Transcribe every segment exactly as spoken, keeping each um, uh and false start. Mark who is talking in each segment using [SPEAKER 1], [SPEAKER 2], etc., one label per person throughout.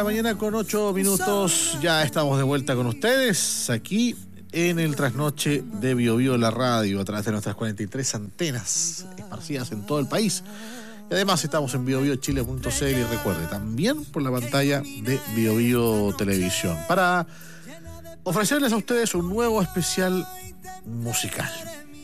[SPEAKER 1] La mañana con ocho minutos, ya estamos de vuelta con ustedes aquí en el trasnoche de Bio Bio la radio a través de nuestras cuarenta y tres antenas esparcidas en todo el país. Y además estamos en bio bio chile punto c l y recuerde, también por la pantalla de Bio Bio Televisión, para ofrecerles a ustedes un nuevo especial musical.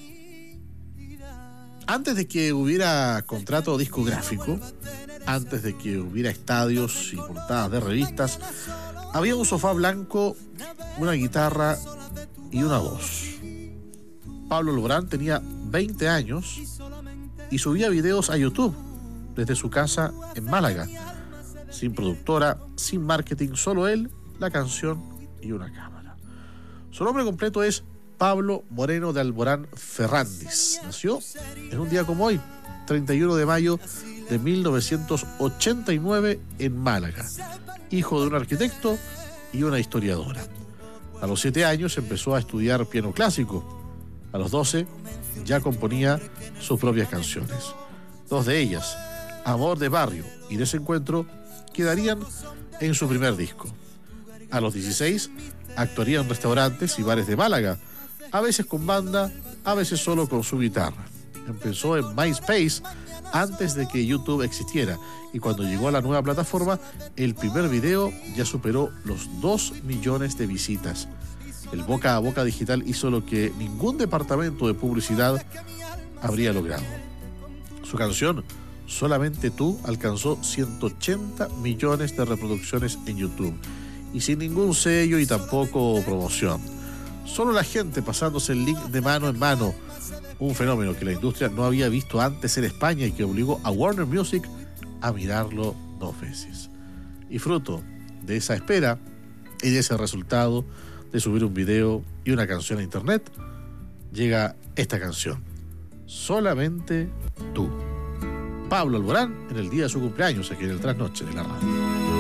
[SPEAKER 1] Antes de que hubiera contrato discográfico, antes de que hubiera estadios y portadas de revistas, había un sofá blanco, una guitarra y una voz. Pablo Alborán tenía veinte años y subía videos a YouTube desde su casa en Málaga, sin productora, sin marketing, solo él, la canción y una cámara. Su nombre completo es Pablo Moreno de Alborán Ferrandis. Nació en un día como hoy, treinta y uno de mayo de mil novecientos ochenta y nueve, en Málaga, hijo de un arquitecto y una historiadora. A los siete años empezó a estudiar piano clásico. A los doce ya componía sus propias canciones. Dos de ellas, Amor de Barrio y Desencuentro, quedarían en su primer disco. A los dieciséis actuaría en restaurantes y bares de Málaga, a veces con banda, a veces solo con su guitarra. Empezó en MySpace antes de que YouTube existiera, y cuando llegó a la nueva plataforma, el primer video ya superó los dos millones de visitas. El boca a boca digital hizo lo que ningún departamento de publicidad habría logrado. Su canción, Solamente Tú, alcanzó ciento ochenta millones de reproducciones en YouTube, y sin ningún sello y tampoco promoción. Solo la gente pasándose el link de mano en mano, un fenómeno que la industria no había visto antes en España y que obligó a Warner Music a mirarlo dos veces. Y fruto de esa espera y de ese resultado de subir un video y una canción a internet, llega esta canción, Solamente Tú. Pablo Alborán, en el día de su cumpleaños, aquí en el Trasnoche de la Radio.